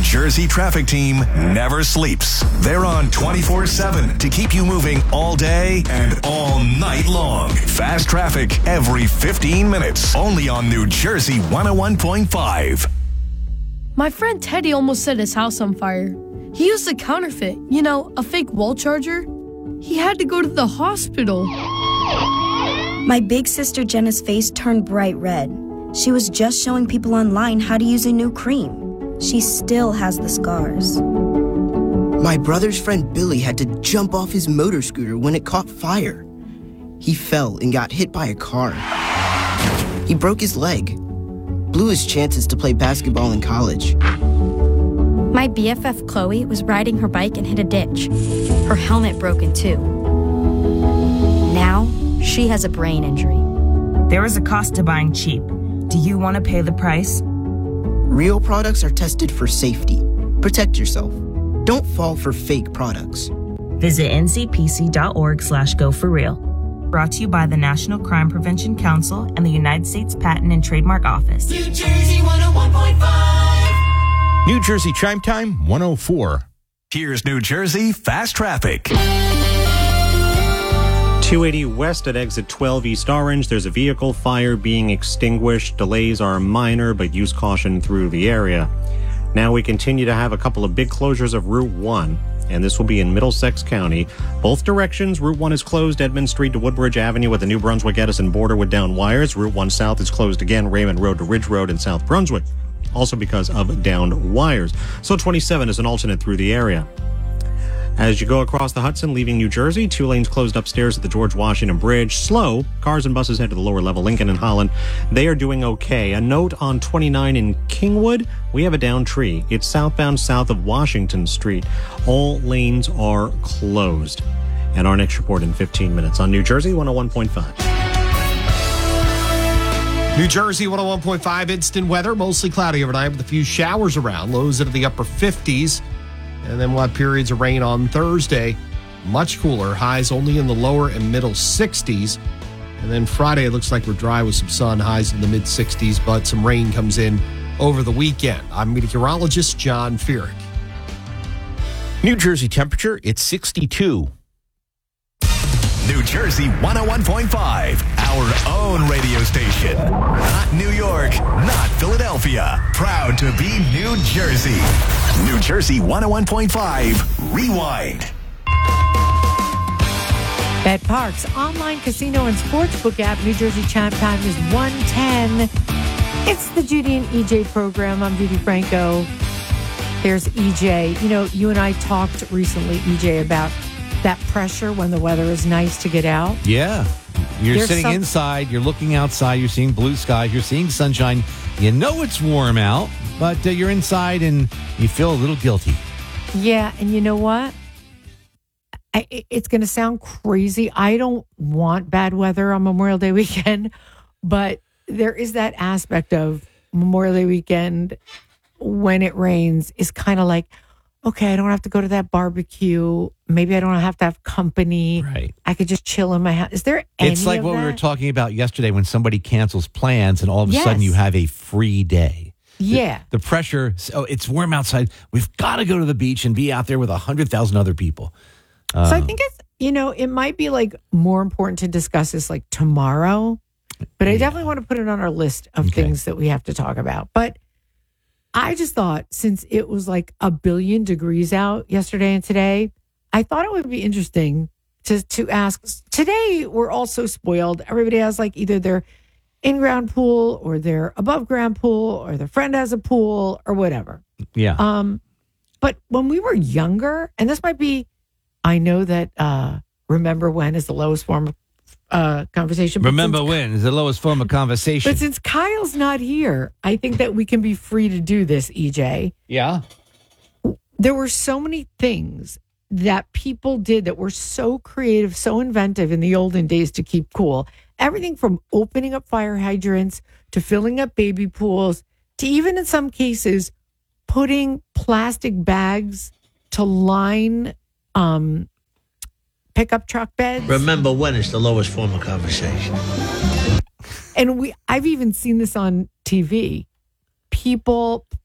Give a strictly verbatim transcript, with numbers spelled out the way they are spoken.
Jersey traffic team never sleeps. They're on twenty-four seven to keep you moving all day and all night long. Fast traffic every fifteen minutes. Only on New Jersey one oh one point five. My friend Teddy almost set his house on fire. He used a counterfeit, you know, a fake wall charger. He had to go to the hospital. My big sister Jenna's face turned bright red. She was just showing people online how to use a new cream. She still has the scars. My brother's friend Billy had to jump off his motor scooter when it caught fire. He fell and got hit by a car. He broke his leg, blew his chances to play basketball in college. My B F F Chloe was riding her bike and hit a ditch. Her helmet broke in two. Now, she has a brain injury. There is a cost to buying cheap. Do you want to pay the price? Real products are tested for safety. Protect yourself. Don't fall for fake products. Visit n c p c dot org slash go for real. Brought to you by the National Crime Prevention Council and the United States Patent and Trademark Office. New Jersey one oh one point five. New Jersey Chime Time one oh four. Here's New Jersey Fast Traffic. two eighty west at exit twelve East Orange. There's a vehicle fire being extinguished. Delays are minor, but use caution through the area. Now we continue to have a couple of big closures of Route one, and this will be in Middlesex County. Both directions, Route one is closed, Edmund Street to Woodbridge Avenue at the New Brunswick-Edison border with down wires. Route one South is closed again, Raymond Road to Ridge Road in South Brunswick, also because of downed wires. So twenty-seven is an alternate through the area. As you go across the Hudson, leaving New Jersey, two lanes closed upstairs at the George Washington Bridge. Slow. Cars and buses head to the lower level. Lincoln and Holland, they are doing okay. A note on twenty-nine in Kingwood, we have a downed tree. It's southbound south of Washington Street. All lanes are closed. And our next report in fifteen minutes on New Jersey one oh one point five. New Jersey one oh one point five, instant weather, mostly cloudy overnight with a few showers around. Lows into the upper fifties. And then we'll have periods of rain on Thursday. Much cooler. Highs only in the lower and middle sixties. And then Friday, it looks like we're dry with some sun. Highs in the mid sixties, but some rain comes in over the weekend. I'm meteorologist John Feerick. New Jersey temperature, it's sixty-two. New Jersey one oh one point five, our own radio station. Not New York, not Philadelphia. Proud to be New Jersey. New Jersey one oh one point five, Rewind. Bet Parks online casino and sportsbook app. New Jersey Chime Time is one ten. It's the Judy and E J program. I'm Judy Franco. There's E J. You know, you and I talked recently, E J, about that pressure when the weather is nice to get out. Yeah. You're There's sitting some- inside, you're looking outside, you're seeing blue skies, you're seeing sunshine. You know it's warm out, but uh, you're inside and you feel a little guilty. Yeah, and you know what? I, it's going to sound crazy. I don't want bad weather on Memorial Day weekend, but there is that aspect of Memorial Day weekend when it rains is kind of like, okay, I don't have to go to that barbecue. Maybe I don't have to have company. Right. I could just chill in my house. Is there any It's like of what that? we were talking about yesterday when somebody cancels plans and all of a Yes. sudden you have a free day. Yeah. The, the pressure, oh, it's warm outside. We've got to go to the beach and be out there with one hundred thousand other people. Uh, So I think it's, you know, it might be like more important to discuss this like tomorrow, but I Yeah. definitely want to put it on our list of Okay. things that we have to talk about. But I just thought since it was like a billion degrees out yesterday and today, I thought it would be interesting to to ask. Today, we're all so spoiled. Everybody has like either their in-ground pool or their above-ground pool or their friend has a pool or whatever. yeah. Um, but when we were younger, and this might be, I know that uh, remember when is the lowest form of uh, conversation. but Remember since- when is the lowest form of conversation. But since Kyle's not here, I think that we can be free to do this, E J. yeah. There were so many things that people did that were so creative, so inventive in the olden days to keep cool. Everything from opening up fire hydrants to filling up baby pools to even in some cases putting plastic bags to line um, pickup truck beds. Remember when is the lowest form of conversation. And we I've even seen this on T V. People